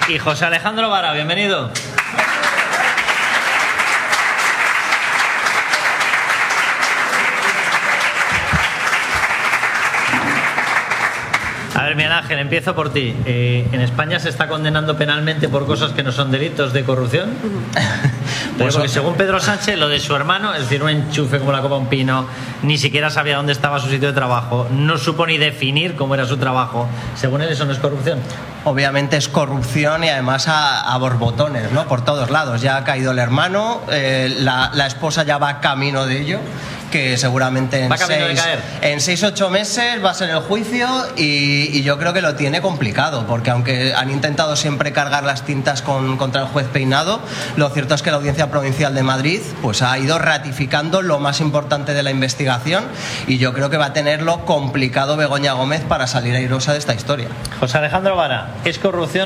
Y José Alejandro Vara, bienvenido. A ver, Miguel Ángel, empiezo por ti. ¿En España se está condenando penalmente por cosas que no son delitos de corrupción? Pues porque según Pedro Sánchez, lo de su hermano, es decir, un enchufe como la copa un pino, ni siquiera sabía dónde estaba su sitio de trabajo, no supo ni definir cómo era su trabajo. Según él, eso no es corrupción. Obviamente es corrupción y además a borbotones, ¿no? Por todos lados. Ya ha caído el hermano, la esposa ya va camino de ello, que seguramente en 6-8 meses va a ser el juicio y yo creo que lo tiene complicado, porque aunque han intentado siempre cargar las tintas contra el juez Peinado, lo cierto es que la Audiencia Provincial de Madrid pues ha ido ratificando lo más importante de la investigación y yo creo que va a tenerlo complicado Begoña Gómez para salir airosa de esta historia. José Alejandro Vara, ¿es corrupción